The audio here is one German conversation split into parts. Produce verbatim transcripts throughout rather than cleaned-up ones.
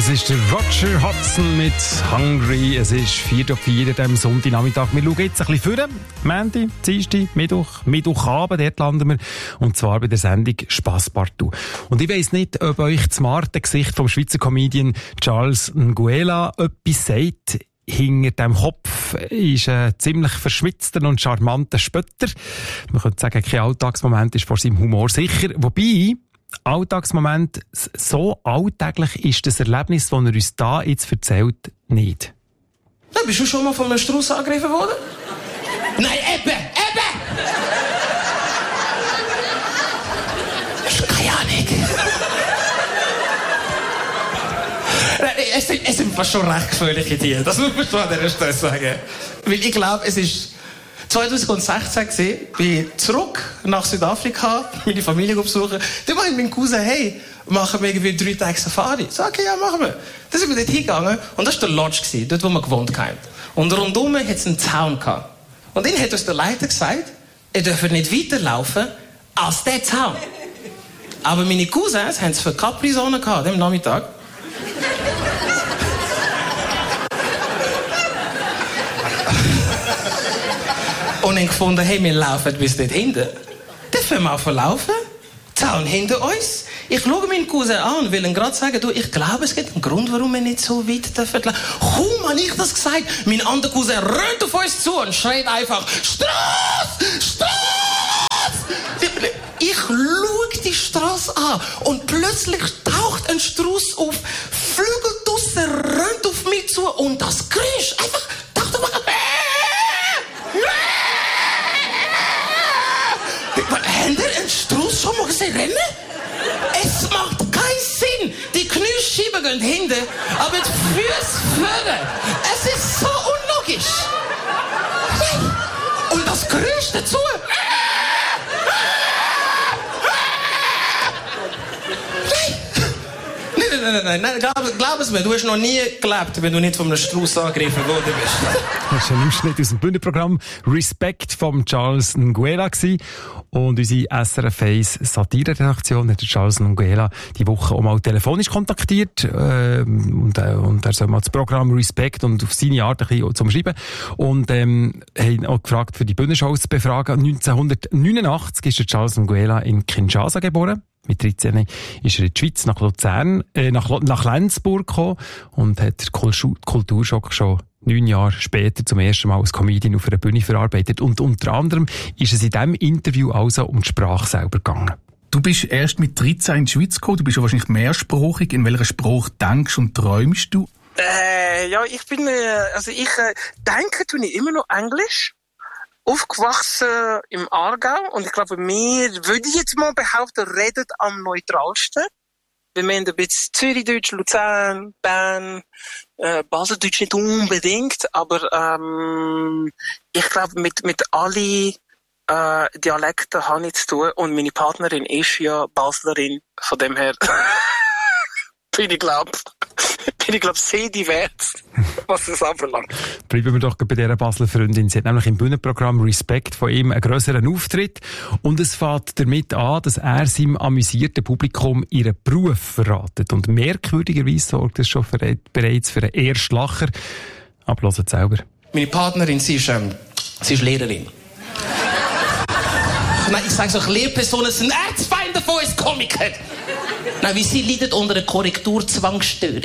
Das ist der Roger Hodgson mit Hungry. Es ist vier Uhr vier am Sonntagnachmittag. Wir schauen jetzt ein bisschen vor. Montag, Dienstag, Mittwoch, Mittwochabend, dort landen wir. Und zwar bei der Sendung Spass Partout. Und ich weiss nicht, ob euch das smarte Gesicht vom Schweizer Comedian Charles Nguela etwas sagt. Hinter dem Kopf ist ein ziemlich verschwitzter und charmanter Spötter. Man könnte sagen, kein Alltagsmoment ist vor seinem Humor sicher. Wobei, Alltagsmoment, so alltäglich ist das Erlebnis, das er uns da jetzt erzählt, nicht. Ja, bist du schon mal von einem Strauss angegriffen worden? Nein, eben, eben! Das ist keine Ahnung. Es sind, es sind fast schon recht gefährliche Tiere. Das muss man schon an dieser Stelle sagen. Weil ich glaube, es ist zwanzig sechzehn gewesen, bin zurück nach Südafrika, meine Familie besuchen. Dann meinte mein Cousin, hey, machen wir irgendwie drei Tage Safari. Sag, okay, ja, machen wir. Dann sind wir dort hingegangen und das war der Lodge gewesen, dort, wo wir gewohnt haben. Und rundum hat es einen Zaun gehabt. Und dann hat uns der Leiter gesagt, ihr dürft nicht weiterlaufen als der Zaun. Aber meine Cousins haben es für Capri-Sonne gehabt, am Nachmittag. Und dann gefunden, hey, wir laufen bis dort hinten. Dann fangen wir an zu laufen. Zaun hinter uns. Ich schaue meinen Cousin an und will ihm gerade sagen, du, ich glaube, es gibt einen Grund, warum wir nicht so weit dürfen laufen. Kaum habe ich das gesagt, mein anderer Cousin rennt auf uns zu und schreit einfach, Strasse! Strasse! Ich schaue die Strasse an und plötzlich taucht ein Strauss auf, flügelt draussen, rennt auf mich zu und das Geräusch einfach taucht auf mich. Habt ihr einen Strauss schon mal gesehen rennen? Es macht keinen Sinn. Die Kniescheiben gehen hinten, aber die Füße vorne. Es ist so unlogisch. Und das Geräusch dazu. Nein, nein, nein, nein, nein. Glaub, glaub es mir, du hast noch nie gelebt, wenn du nicht von einem Strauss angegriffen worden bist. Das war ein Ausschnitt aus dem Bühnenprogramm Respect von Charles Nguela. Und unsere S R F eins Satire-Redaktion hat Charles Nguela die Woche auch mal telefonisch kontaktiert. Äh, und, äh, und er soll mal das Programm Respect und auf seine Art ein bisschen zum Schreiben. Und ähm, haben auch gefragt, für die Bühnenshows zu befragen. neunzehnhundertneunundachtzig ist der Charles Nguela in Kinshasa geboren. Mit dreizehn ist er in die Schweiz nach Luzern, äh, nach, nach Lenzburg gekommen und hat den Kulturschock schon neun Jahre später zum ersten Mal als Comedian auf einer Bühne verarbeitet. Und unter anderem ist es in diesem Interview also um die Sprache selber gegangen. Du bist erst mit dreizehn in die Schweiz gekommen, du bist ja wahrscheinlich mehrsprachig. In welcher Sprache denkst und träumst du? Äh, ja, ich bin, äh, also ich äh, denke, tue ich immer noch Englisch. Aufgewachsen im Aargau und ich glaube, wir, würde ich jetzt mal behaupten, redet am neutralsten. Wir haben ein bisschen Zürichdeutsch, Luzern, Bern, äh, Baseldeutsch nicht unbedingt, aber ähm, ich glaube, mit, mit allen äh, Dialekten habe ich zu tun und meine Partnerin ist ja Baslerin, von dem her bin ich glaube bin ich glaube sehr divers, was das anbelangt. Bleiben wir doch bei dieser Basler Freundin. Sie hat nämlich im Bühnenprogramm Respect von ihm einen grösseren Auftritt und es fängt damit an, dass er seinem amüsierten Publikum ihren Beruf verratet. Und merkwürdigerweise sorgt es schon für, bereits für einen Erstlacher. Aber hört es selber. Meine Partnerin, sie ist, ähm, sie ist Lehrerin. Nein, ich sage so, Lehrpersonen sind Erzfeinde von uns Komikern. Nein, wie sie leidet unter einer Korrekturzwangsstörung.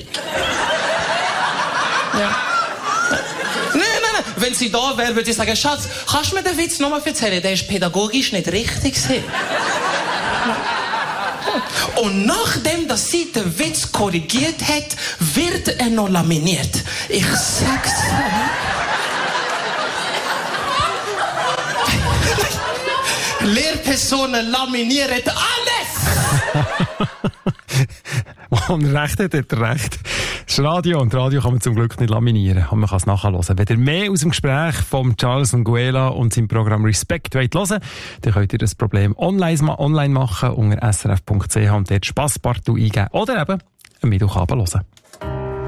Ja. Nein, nein, nein. Wenn sie da wäre, würde ich sagen, Schatz, kannst du mir den Witz nochmal erzählen? Der ist pädagogisch nicht richtig. Und nachdem, dass sie den Witz korrigiert hat, wird er noch laminiert. Ich sag's dir. Lehrpersonen laminieren alles! Und recht hat, hat er recht. Das ist Radio und Radio kann man zum Glück nicht laminieren. Aber man kann es nachhören. Wenn ihr mehr aus dem Gespräch von Charles Nguela und seinem Programm Respect wollt hören, dann könnt ihr das Problem online, online machen unter s r f punkt c h und dort Spass Partout eingeben oder eben am Mittwochabend hören.